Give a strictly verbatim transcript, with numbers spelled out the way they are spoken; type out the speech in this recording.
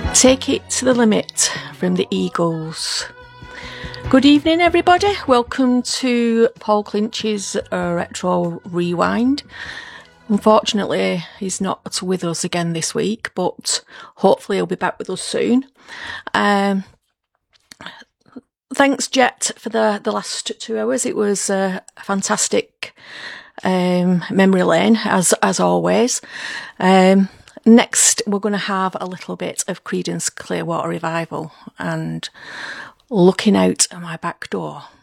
Take It to the Limit from the Eagles. Good evening, everybody. Welcome to Paul Clinch's uh, Retro Rewind. Unfortunately, he's not with us again this week, but hopefully he'll be back with us soon. Um, thanks, Jet, for the, the last two hours. It was uh, a fantastic um, memory lane, as as always. Um, next, we're going to have a little bit of Creedence Clearwater Revival and Looking Out of My Back Door.